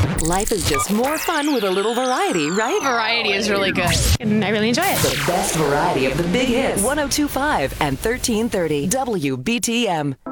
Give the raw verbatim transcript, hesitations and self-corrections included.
Life is just more fun with a little variety, right? Variety is really good, and I really enjoy it. The best variety of the big hits. one oh two point five and thirteen thirty W B T M.